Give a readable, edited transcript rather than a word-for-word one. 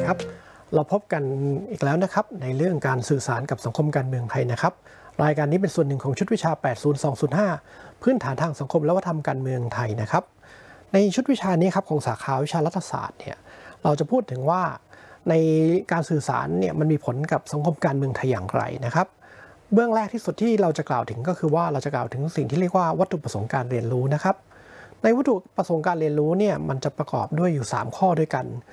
ครับเราพบกันอีกแล้วนะครับในเรื่องการสื่อสารกับสังคมการเมืองไทยนะครับรายการนี้เป็นส่วนหนึ่งของชุดวิชา 80205 พื้นฐานทางสังคมและวัฒนธรรมการเมืองไทยนะครับในชุดวิชานี้ครับของสาขาวิชารัฐศาสตร์เนี่ยเราจะพูดถึงว่าในการสื่อสารเนี่ยมันมีผลกับสังคมการเมืองไทยอย่างไรนะครับเบื้องแรกที่สุดที่เราจะกล่าวถึงก็คือว่าเราจะกล่าวถึงสิ่งที่เรียกว่าวัตถุประสงค์การเรียนรู้นะครับในวัตถุประสงค์การเรียนรู้เนี่ยมันจะประกอบด้วยอยู่3ข้อด้วยกัน